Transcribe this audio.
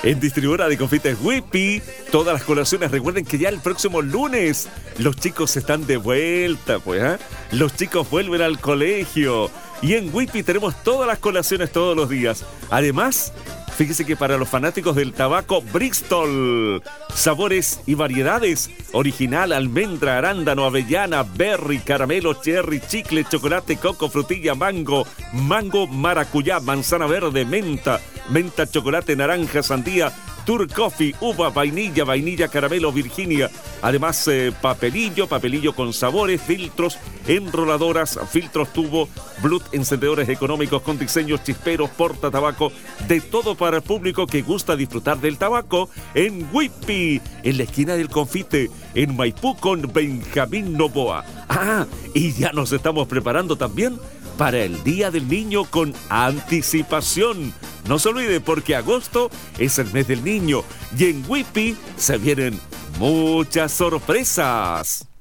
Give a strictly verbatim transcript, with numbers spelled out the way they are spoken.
En distribuidora de confites Whippy, todas las colaciones. Recuerden que ya el próximo lunes los chicos están de vuelta, pues, ¿eh? Los chicos vuelven al colegio. Y en Whippy tenemos todas las colaciones todos los días. Además, fíjese que para los fanáticos del tabaco, Bristol, sabores y variedades, original, almendra, arándano, avellana, berry, caramelo, cherry, chicle, chocolate, coco, frutilla, mango, mango, maracuyá, manzana verde, menta, menta, chocolate, naranja, sandía, Tur Coffee, uva, vainilla, vainilla, caramelo, Virginia. Además, eh, papelillo, papelillo con sabores, filtros, enroladoras, filtros tubo, Blut, encendedores económicos con diseños chisperos, porta tabaco, de todo para el público que gusta disfrutar del tabaco en Whippy, en la esquina del confite, en Maipú con Benjamín Novoa. Ah, y ya nos estamos preparando también para el Día del Niño con anticipación. No se olvide, porque agosto es el mes del niño y en Whippy se vienen muchas sorpresas.